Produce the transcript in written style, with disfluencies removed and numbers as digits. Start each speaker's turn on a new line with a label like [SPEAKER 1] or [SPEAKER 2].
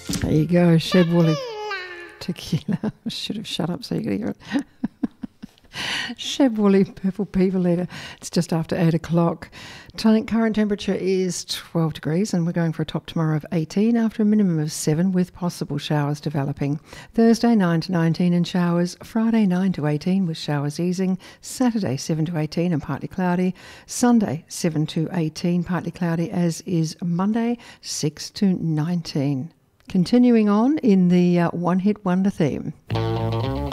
[SPEAKER 1] There you go, Shed Woolly Tequila. I should have shut up so you could hear it. Shed Woolly Purple People Leader. It's just after 8 o'clock. Current temperature is 12 degrees and we're going for a top tomorrow of 18 after a minimum of 7 with possible showers developing. Thursday 9 to 19 and showers. Friday 9 to 18 with showers easing. Saturday 7 to 18 and partly cloudy. Sunday 7 to 18 partly cloudy, as is Monday 6 to 19. Continuing on in the one hit wonder theme.